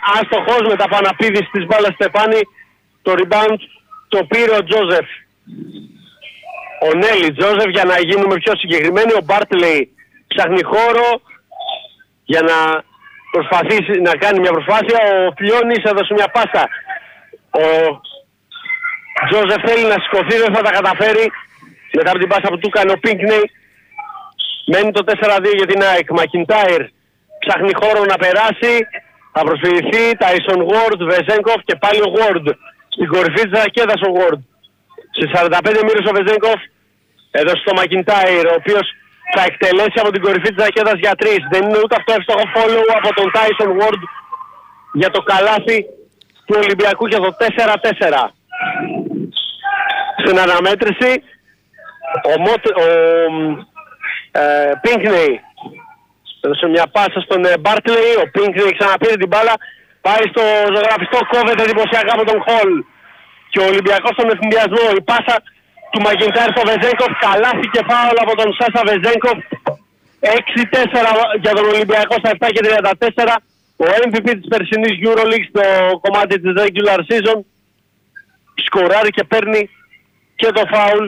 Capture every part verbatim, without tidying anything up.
άστοχος με τα παναπήδηση της μπάλας Στεφάνη. Το rebound το πήρε ο Τζόζεφ. Ο Νέλη Τζόζεφ, για να γίνουμε πιο συγκεκριμένοι. Ο Μπάρτλεϊ ψάχνει χώρο για να προσπαθήσει να κάνει μια προσπάθεια. Ο Φλιώνης έδωσε μια πάσα. Ο Τζόζεφ θέλει να σηκωθεί, δεν θα τα καταφέρει. Μετά από την πάσα που του έκανε ο Πίνκνεϊ. Μένει το τέσσερα δύο για την ΑΕΚ. Μακιντάιρ ψάχνει χώρο να περάσει. Θα προσφυρηθεί. Τάισον Γουόρντ, Βεζένκοφ και πάλι ο Γουόρντ. Στην κορυφή της ρακέτας ο Γουόρντ. Σε σαράντα πέντε μοίρες ο Βεζένκοφ έδωσε στο Μακιντάιρ, ο οποίος θα εκτελέσει από την κορυφή της ρακέτας για τρεις. Δεν είναι ούτε αυτό εύστοχο follow από τον Τάισον Γουόρντ για το καλάθι του Ολυμπιακού για το τέσσερα τέσσερα. Στην αναμέτρηση ο, Μοτ, ο ε, Πίνκνεϊ έδωσε μια πάσα στον ε, Μπάρτλεϊ. Ο Πίνκνεϊ ξαναπήρε την μπάλα, πάει στο ζωγραφιστό, κόβεται εντυπωσιακά από τον Χολ και ο Ολυμπιακός στον ευθυνδιασμό. Η πάσα του Μακιντάιρ στο Βεζένκοφ, καλάθι και φάουλ από τον Σάσα Βεζένκοφ. έξι τέσσερα για τον Ολυμπιακό στα επτά και τριάντα τέσσερα. Ο εμ βι πι της περσινής EuroLeague στο κομμάτι της regular season σκοράρει και παίρνει και το φάουλ.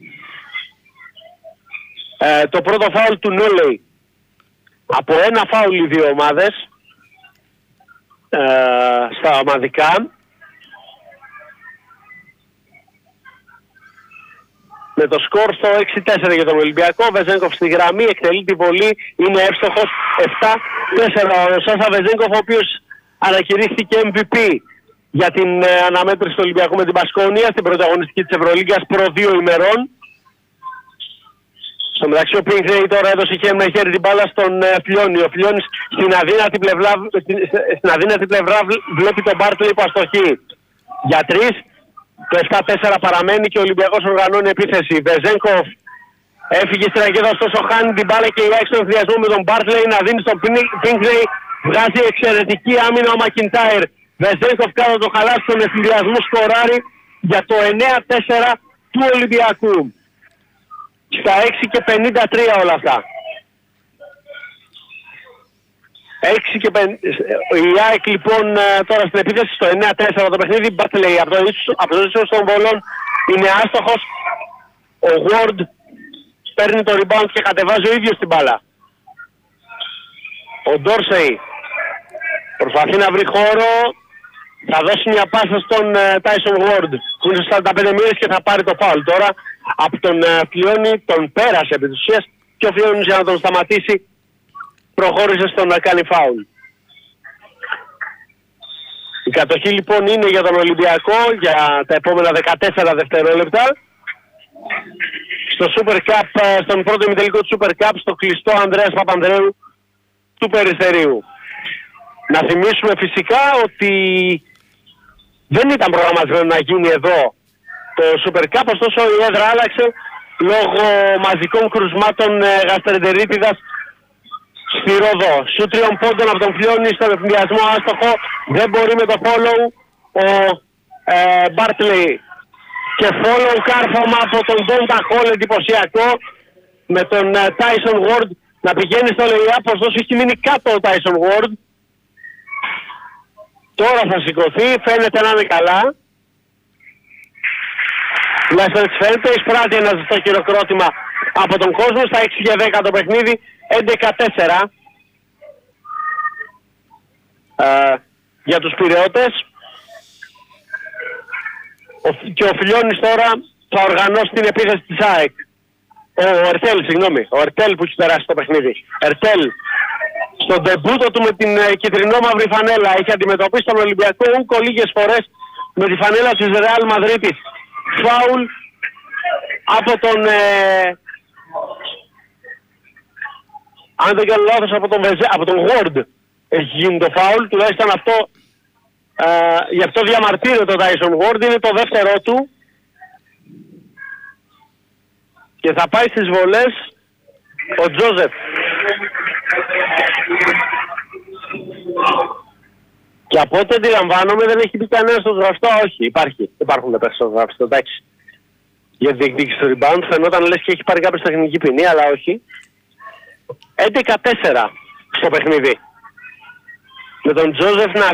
Ε, το πρώτο φάουλ του Νόλεϊ. Από ένα φάουλ οι δύο ομάδες ε, στα ομαδικά. Με το σκορ στο έξι τέσσερα για τον Ολυμπιακό. Βεζένκοφ στη γραμμή, εκτελεί τη βολή, είναι εύστοχος. επτά τέσσερα ο Σάσα Βεζένκοφ, ο οποίος ανακηρύχθηκε εμ βι πι για την ε, αναμέτρηση του Ολυμπιακού με την Πασκόνια στην πρωταγωνιστική της Ευρωλίγκας προ δύο ημερών. Στο μεταξύ ο Πίνκνεϊ τώρα έδωσε χέρι με χέρι την μπάλα στον ε, Φλιώνη. Ο Φλιώνης στην αδύνατη πλευρά, στην, στην αδύνατη πλευρά βλέπει τον Μπάρτλεϊ που αστοχεί για τρεις. Το επτά τέσσερα παραμένει και ο Ολυμπιακός οργανώνει επίθεση. Βεζένκοφ έφυγε στην ρακέτα, ωστόσο χάνει την μπάλα και η ΑΕΚ στον ευθυνδιασμό με τον Μπάρτλεϊ να δίνει στον Πίνκνεϊ. Βγάζει εξαιρετική άμυνα ο Μακιντάιρ. Βεζένκοφ κάτω το χαλάσι στον ευθυνδιασμό, σκοράρει για το εννέα τέσσερα του Ολυμπιακού. Στα έξι και πενήντα τρία όλα αυτά. έξι και πενήντα... Η ΑΕΚ λοιπόν τώρα στην επίθεση στο εννέα τέσσερα το παιχνίδι. Μπάρτλεϊ από το ίσως των βολών είναι άστοχος. Ο Γουόρντ παίρνει το rebound και κατεβάζει ο ίδιος την μπάλα. Ο Ντόρσεϊ προσπαθεί να βρει χώρο. Θα δώσει μια πάσα στον Τάισον Γουόρντ που είναι στο σαράντα πέντε μοίρες και θα πάρει το φάουλ τώρα από τον Φλιώνη. Τον πέρασε επί της ουσίας και ο Φλιώνης για να τον σταματήσει προχώρησε στο να κάνει φάουλ. Η κατοχή λοιπόν είναι για τον Ολυμπιακό για τα επόμενα δεκατέσσερα δευτερόλεπτα. Στο Super Cup, στον πρώτο ημιτελικό του Super Cup, στο κλειστό Ανδρέας Παπανδρέου του Περιστερίου. Να θυμίσουμε φυσικά ότι δεν ήταν προγραμματισμένο να γίνει εδώ το Super Cup, ωστόσο η έδρα άλλαξε λόγω μαζικών κρουσμάτων γαστρεντερίτιδας στη Ρόδο. Σου τριών πόντων από τον Φλιώνη στον ευθυνδιασμό άστοχο. Δεν μπορεί με το follow ο ε, Μπάρτλεϊ. Και follow κάρφωμα από τον Ντόντα Χολ εντυπωσιακό με τον Τάισον uh, Γουόρντ να πηγαίνει στο lay-up, ωστόσο έχει μείνει κάτω ο Τάισον Γουόρντ. Τώρα θα σηκωθεί, φαίνεται να είναι καλά. Τουλάχιστον έτσι φαίνεται, εισπράττει ένα ζεστό χειροκρότημα από τον κόσμο. Στα έξι και δέκα το παιχνίδι, έντεκα τέσσερα uh, για τους Πειραιώτες. Και ο Φιλιώνης τώρα θα οργανώσει την επίθεση της ΑΕΚ. Ο Ερτέλ, συγγνώμη. Ο Ερτέλ που έχει περάσει το παιχνίδι. Ερτέλ στον ντεμπούτο του με την ε, κυτρινό-μαύρη φανέλα έχει αντιμετωπίσει τον Ολυμπιακό ούκο λίγες φορές με τη φανέλα της Ρεάλ Μαδρίτης. Φάουλ από τον ε, αν δεν κάνω λάθος από τον, Βεζέ, από τον Γουόρντ έχει γίνει το φάουλ. Τουλάχιστον αυτό Uh, γι' αυτό διαμαρτύρεται το Τάισον Γουόρντ, είναι το δεύτερό του και θα πάει στις βολές ο Τζόζεφ. Και από ό,τι αντιλαμβάνομαι δεν έχει πει κανένα στο γραφτό. Όχι, υπάρχει, υπάρχουν πέρσι στο γραφτό, εντάξει. Για τη διεκδίκηση του rebound φαινόταν λες και έχει πάρει κάποιος τεχνική ποινή, αλλά όχι. έντεκα τέσσερα στο παιχνίδι. Με τον Τζόζεφ να